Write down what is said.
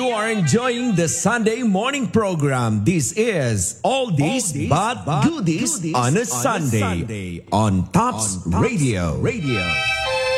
You are enjoying the Sunday morning program. This is Oldies but Goodies on a Sunday on Tops Radio.